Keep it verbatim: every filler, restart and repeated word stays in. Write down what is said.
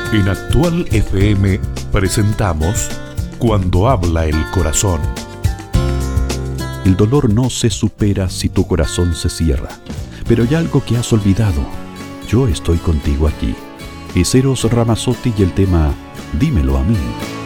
En Actual F M presentamos Cuando habla el corazón. El dolor no se supera si tu corazón se cierra, pero hay algo que has olvidado. Yo estoy contigo aquí. Es Eros Ramazzotti y el tema Dímelo a mí.